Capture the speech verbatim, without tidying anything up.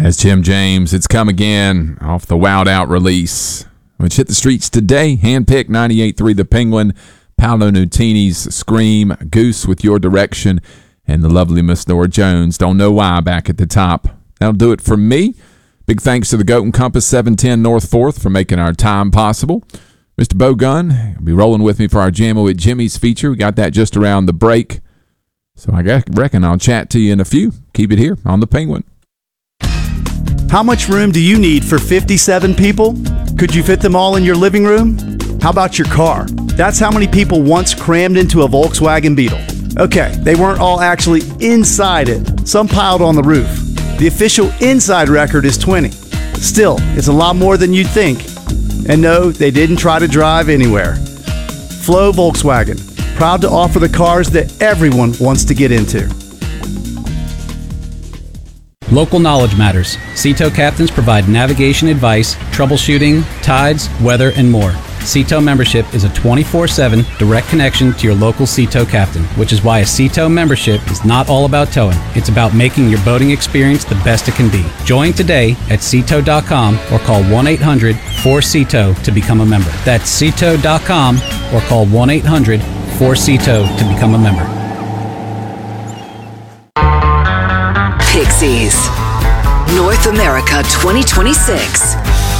As Jim James, it's come again off the Wild Out release, which hit the streets today. Handpicked ninety-eight point three The Penguin, Paolo Nutini's Scream, Goose with Your Direction, and the lovely Miss Nora Jones, Don't Know Why, back at the top. That'll do it for me. Big thanks to the Goat and Compass seven ten North fourth for making our time possible. Mister Bo Gunn will be rolling with me for our Jammo at Jimmy's feature. We got that just around the break. So I reckon I'll chat to you in a few. Keep it here on The Penguin. How much room do you need for fifty-seven people? Could you fit them all in your living room? How about your car? That's how many people once crammed into a Volkswagen Beetle. Okay, they weren't all actually inside it. Some piled on the roof. The official inside record is twenty. Still, it's a lot more than you'd think. And no, they didn't try to drive anywhere. Flow Volkswagen, proud to offer the cars that everyone wants to get into. Local knowledge matters. Seato captains provide navigation advice, troubleshooting, tides, weather, and more. Seato membership is a twenty-four seven direct connection to your local Seato captain, which is why a Seato membership is not all about towing. It's about making your boating experience the best it can be. Join today at Seato dot com or call one eight hundred four Seato to become a member. That's Seato dot com or call one eight hundred four Seato to become a member. Pixies, North America twenty twenty-six.